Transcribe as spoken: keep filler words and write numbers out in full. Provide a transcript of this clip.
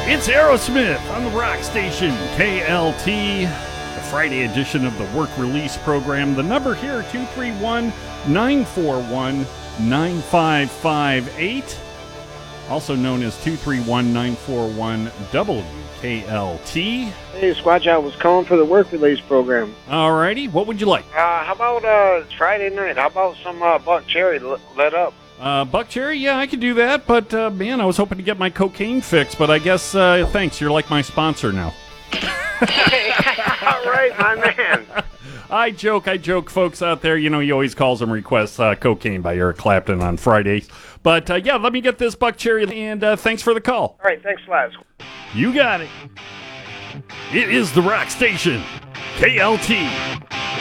It's Aerosmith on the rock station, K L T, the Friday edition of the work release program. The number here, two three one, nine four one, nine five five eight, also known as two three one, nine four one, W K L T. Hey, Squatch, I was calling for the work release program. Alrighty, what would you like? Uh, how about, uh, it's Friday night, how about some, uh, Buck Cherry lit lit up? Uh, Buck Cherry, yeah, I could do that, but, uh, man, I was hoping to get my cocaine fixed, but I guess, uh, thanks, you're like my sponsor now. Hey, all right, my man. I joke, I joke, folks out there. You know, he always calls and requests uh, Cocaine by Eric Clapton on Fridays. But, uh, yeah, let me get this Buck Cherry, and uh, thanks for the call. All right, thanks a lot. You got it. It is the rock station, K L T.